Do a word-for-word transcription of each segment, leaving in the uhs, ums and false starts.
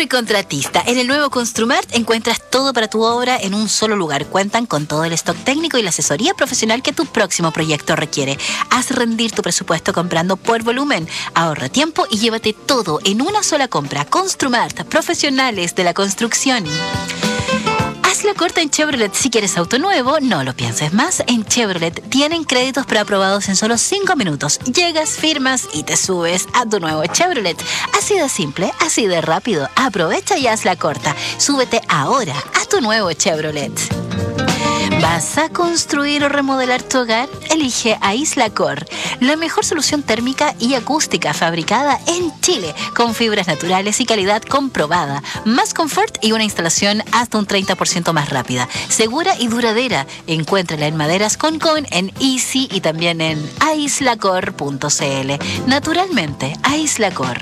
Soy contratista. En el nuevo Construmart encuentras todo para tu obra en un solo lugar. Cuentan con todo el stock técnico y la asesoría profesional que tu próximo proyecto requiere. Haz rendir tu presupuesto comprando por volumen. Ahorra tiempo y llévate todo en una sola compra. Construmart, profesionales de la construcción. Haz la corta en Chevrolet. Si quieres auto nuevo, no lo pienses más. En Chevrolet tienen créditos preaprobados en solo cinco minutos. Llegas, firmas y te subes a tu nuevo Chevrolet. Así de simple, así de rápido. Aprovecha y haz la corta. Súbete ahora a tu nuevo Chevrolet. ¿Vas a construir o remodelar tu hogar? Elige a Islacor, la mejor solución térmica y acústica fabricada en Chile, con fibras naturales y calidad comprobada. Más confort y una instalación hasta un treinta por ciento más rápida, segura y duradera. Encuéntrala en Maderas Concon, en Easy y también en aislacor punto cl. Naturalmente, Aislacor.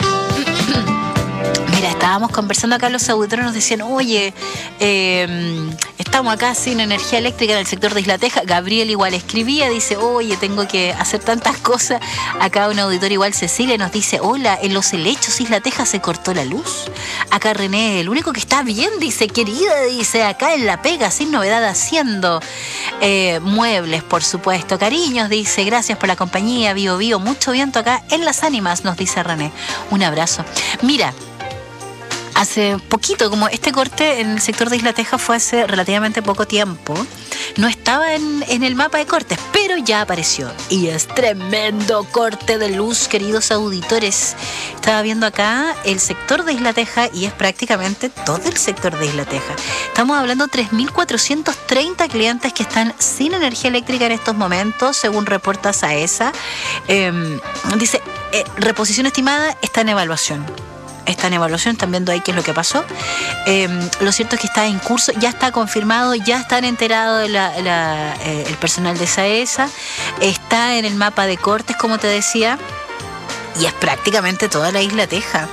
Mira, estábamos conversando acá, los auditores nos decían, oye, eh, estamos acá sin energía eléctrica en el sector de Isla Teja. Gabriel igual escribía, dice, oye, tengo que hacer tantas cosas. Acá un auditor igual, Cecilia, nos dice, hola, en Los Helechos, Isla Teja, se cortó la luz. Acá René, el único que está bien, dice, querida, dice, acá en La Pega, sin novedad, haciendo eh, muebles, por supuesto. Cariños, dice, gracias por la compañía, Bio Bio, mucho viento acá en Las Ánimas, nos dice René. Un abrazo. Mira, hace poquito, como este corte en el sector de Isla Teja fue hace relativamente poco tiempo, no estaba en, en el mapa de cortes, pero ya apareció. Y es tremendo corte de luz, queridos auditores. Estaba viendo acá el sector de Isla Teja y es prácticamente todo el sector de Isla Teja. Estamos hablando de tres mil cuatrocientos treinta clientes que están sin energía eléctrica en estos momentos, según reporta SAESA. Eh, dice, eh, reposición estimada está en evaluación. Está en evaluación, están viendo ahí qué es lo que pasó. Eh, lo cierto es que está en curso, ya está confirmado, ya están enterados la, la, eh, el personal de SAESA, está en el mapa de cortes, como te decía, y es prácticamente toda la Isla Teja.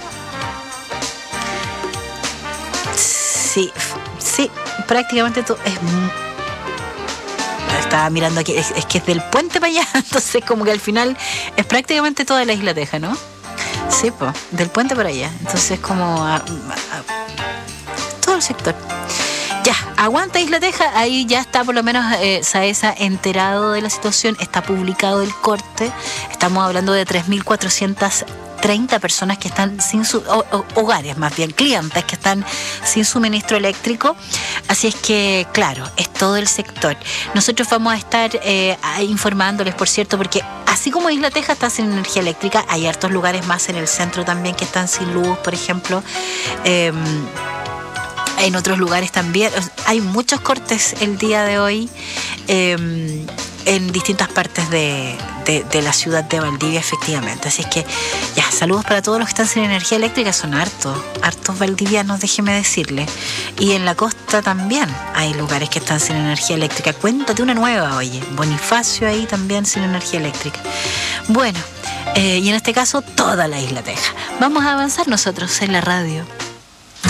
Sí, sí, prácticamente todo. Es, estaba mirando aquí, es, es que es del puente para allá, entonces como que al final es prácticamente toda la Isla Teja, ¿no? Sí, pues, del puente para allá. Entonces, como a, a, a, todo el sector. Ya, aguanta Isla Teja. Ahí ya está por lo menos eh, SAESA enterado de la situación. Está publicado el corte. Estamos hablando de tres mil cuatrocientas treinta personas que están sin su o, o, hogares, más bien clientes que están sin suministro eléctrico. Así es que, claro, es todo el sector. Nosotros vamos a estar eh, informándoles, por cierto, porque así como Isla Teja está sin energía eléctrica, hay hartos lugares más en el centro también que están sin luz, por ejemplo. Eh, en otros lugares también. Hay muchos cortes el día de hoy eh, en distintas partes de, de, de la ciudad de Valdivia, efectivamente. Así es que, ya, saludos para todos los que están sin energía eléctrica. Son hartos, hartos valdivianos, déjeme decirle. Y en la costa también hay lugares que están sin energía eléctrica. Cuéntate una nueva, oye. Bonifacio ahí también sin energía eléctrica. Bueno, eh, y en este caso, toda la Isla Teja. Vamos a avanzar nosotros en la radio.